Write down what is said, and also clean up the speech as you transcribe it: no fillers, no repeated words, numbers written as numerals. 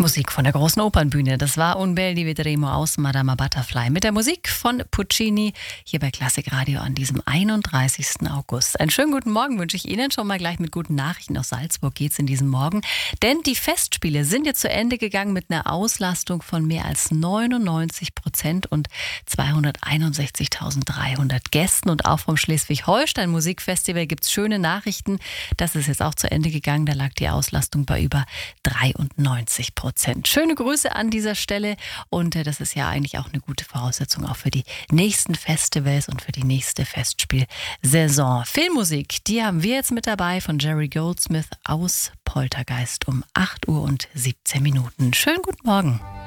Musik von der großen Opernbühne. Das war Un bel di vedremo aus Madama Butterfly mit der Musik von Puccini hier bei Klassik Radio an diesem 31. August. Einen schönen guten Morgen wünsche ich Ihnen. Schon mal gleich mit guten Nachrichten aus Salzburg geht's in diesem Morgen. Denn die Festspiele sind jetzt zu Ende gegangen mit einer Auslastung von mehr als 99% und 261.300 Gästen. Und auch vom Schleswig-Holstein Musikfestival gibt's schöne Nachrichten. Das ist jetzt auch zu Ende gegangen. Da lag die Auslastung bei über 93%. Schöne Grüße an dieser Stelle und das ist ja eigentlich auch eine gute Voraussetzung auch für die nächsten Festivals und für die nächste Festspielsaison. Filmmusik, die haben wir jetzt mit dabei von Jerry Goldsmith aus Poltergeist um 8:17 Uhr. Schönen guten Morgen.